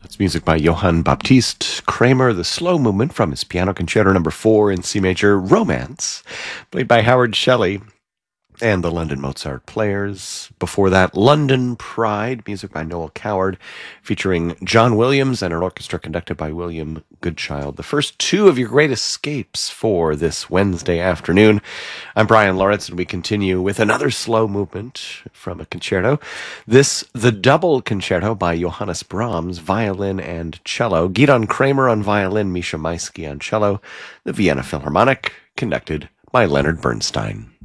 It's music by Johann Baptist Kramer, the slow movement from his Piano Concerto No. 4 in C major, Romance, played by Howard Shelley and the London Mozart Players. Before that, London Pride, music by Noel Coward, featuring John Williams and an orchestra conducted by William Goodchild. The first two of your great escapes for this Wednesday afternoon. I'm Brian Lawrence, and we continue with another slow movement from a concerto. The double concerto by Johannes Brahms, violin and cello. Gidon Kramer on violin, Misha Maisky on cello. The Vienna Philharmonic, conducted by Leonard Bernstein.